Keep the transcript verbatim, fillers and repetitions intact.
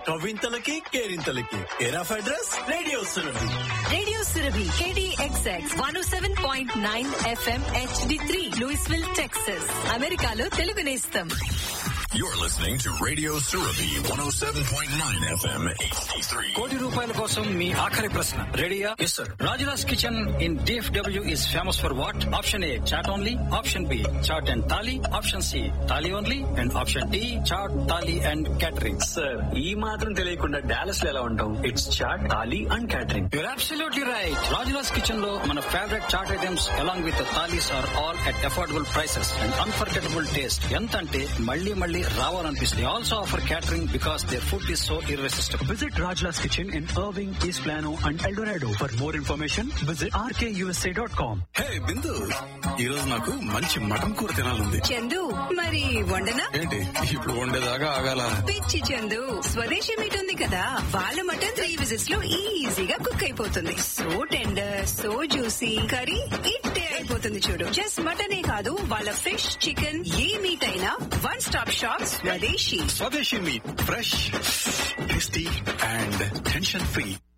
కవింతలకి కేరింతలకి care of address radio Surabhi. Radio Surabhi K D X X one oh seven point nine F M H D three Louisville, Texas. అమెరికాలో తెలుగు నేస్తం. You're listening to Radio Surabhi one oh seven point nine F M H D three. కోటి రూపాయల కోసం మీ ఆఖరి ప్రశ్న రెడీయా? Yes sir. Rajula's kitchen in D F W is famous for what? Option A chat only, option B chat and thali, option C thali only, and option D chat thali and catering. Sir ఈ మాత్రం తెలియకుండా Dallas లో ఎలా ఉంటాం? It's chat thali and catering. You're absolutely right. Rajula's kitchen లో మన favourite chat items along with the thalis are all at affordable prices and unforgettable taste. ఎంత అంటే మళ్ళీ మళ్ళీ రావాలనిపిస్తుంది. Also offer catering because their food is so irresistible. Visit Rajla's Kitchen in Irving, East Plano and El Dorado. For more information, visit R K U S A dot com. హే బిందు, ఈ రోజు నాకు మంచి mutton కూర తినాలంది. చందు మరి వండనా? ఏంటి ఇప్పుడు వండేదాకా ఆగాల? పిచ్చి చందు, స్వదేశీ మీట్ ఉంది కదా, వాళ్ళ మటన్ త్రీ విజిట్స్ లో ఈజీగా కుక్ అయిపోతుంది. So tender, so juicy, curry ఇట్టే అయిపోతుంది చూడు. జస్ట్ మటనే కాదు, వాళ్ళ ఫిష్, చికెన్ ఏ మీట్ అయినా వన్ స్టాప్ షాప్ స్వదేశీ. స్వదేశీ meet, fresh, tasty and tension free.